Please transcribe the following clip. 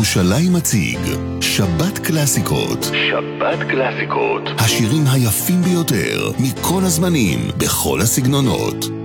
ירושלים מציג שבת קלאסיקות. שבת קלאסיקות. השירים היפים ביותר מכל הזמנים, בכל הסגנונות.